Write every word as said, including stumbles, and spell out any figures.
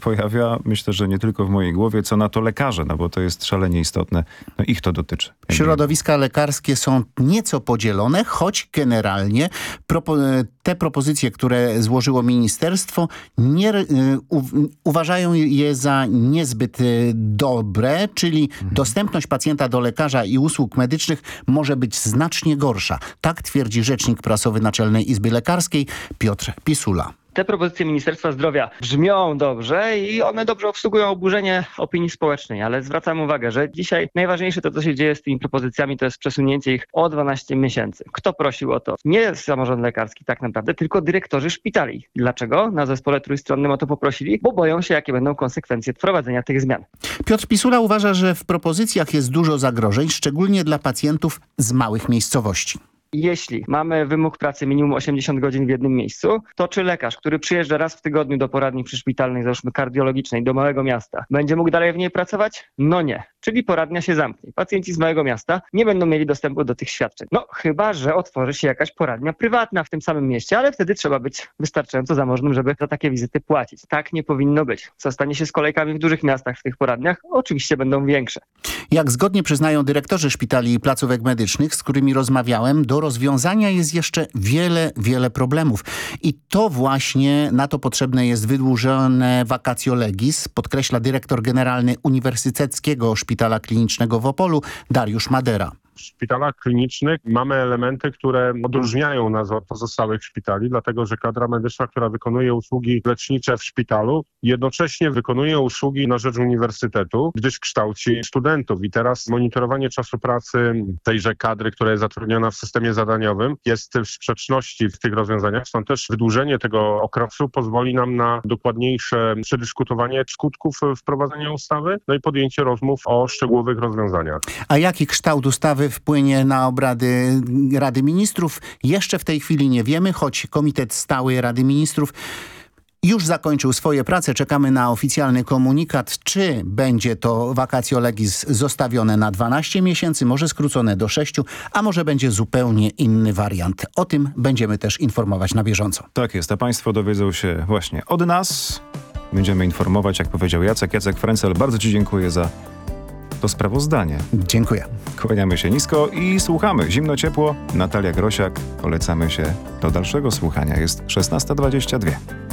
pojawia, myślę, że nie tylko w mojej głowie, co na to lekarze, no bo to jest szalenie istotne. No ich to dotyczy. Środowiska lekarskie są nieco podzielone, choć generalnie propo te propozycje, które złożyło ministerstwo, nie, u, uważają je za niezbyt dobre, czyli mhm. dostępność pacjenta do lekarza i usług medycznych może być znacznie gorsza. Tak twierdzi rzecznik prasowy Naczelnej Izby Lekarskiej Piotr Pisula. Te propozycje Ministerstwa Zdrowia brzmią dobrze i one dobrze obsługują oburzenie opinii społecznej, ale zwracam uwagę, że dzisiaj najważniejsze to, co się dzieje z tymi propozycjami, to jest przesunięcie ich o dwanaście miesięcy. Kto prosił o to? Nie samorząd lekarski tak naprawdę, tylko dyrektorzy szpitali. Dlaczego? Na zespole trójstronnym o to poprosili, bo boją się, jakie będą konsekwencje wprowadzenia tych zmian. Piotr Pisula uważa, że w propozycjach jest dużo zagrożeń, szczególnie dla pacjentów z małych miejscowości. Jeśli mamy wymóg pracy minimum osiemdziesiąt godzin w jednym miejscu, to czy lekarz, który przyjeżdża raz w tygodniu do poradni przyszpitalnej, załóżmy kardiologicznej, do małego miasta, będzie mógł dalej w niej pracować? No nie. Czyli poradnia się zamknie. Pacjenci z małego miasta nie będą mieli dostępu do tych świadczeń. No chyba, że otworzy się jakaś poradnia prywatna w tym samym mieście, ale wtedy trzeba być wystarczająco zamożnym, żeby za takie wizyty płacić. Tak nie powinno być. Co stanie się z kolejkami w dużych miastach w tych poradniach? Oczywiście będą większe. Jak zgodnie przyznają dyrektorzy szpitali i placówek medycznych, z którymi rozmawiałem, do rozwiązania jest jeszcze wiele, wiele problemów. I to właśnie na to potrzebne jest wydłużone vacatio legis, podkreśla dyrektor generalny Uniwersyteckiego Szpitala Klinicznego w Opolu Dariusz Madera. W szpitalach klinicznych mamy elementy, które odróżniają nas od pozostałych szpitali, dlatego że kadra medyczna, która wykonuje usługi lecznicze w szpitalu, jednocześnie wykonuje usługi na rzecz uniwersytetu, gdyż kształci studentów. I teraz monitorowanie czasu pracy tejże kadry, która jest zatrudniona w systemie zadaniowym, jest w sprzeczności w tych rozwiązaniach. Stąd też wydłużenie tego okresu pozwoli nam na dokładniejsze przedyskutowanie skutków wprowadzenia ustawy, no i podjęcie rozmów o szczegółowych rozwiązaniach. A jaki kształt ustawy wpłynie na obrady Rady Ministrów? Jeszcze w tej chwili nie wiemy, choć Komitet Stały Rady Ministrów już zakończył swoje prace. Czekamy na oficjalny komunikat, czy będzie to vacatio legis zostawione na dwanaście miesięcy, może skrócone do sześciu, a może będzie zupełnie inny wariant. O tym będziemy też informować na bieżąco. Tak jest, a państwo dowiedzą się właśnie od nas. Będziemy informować, jak powiedział Jacek. Jacek Frencel, bardzo ci dziękuję za to sprawozdanie. Dziękuję. Kłaniamy się nisko i słuchamy. Zimno, ciepło. Natalia Grosiak. Polecamy się do dalszego słuchania. Jest szesnasta dwadzieścia dwa.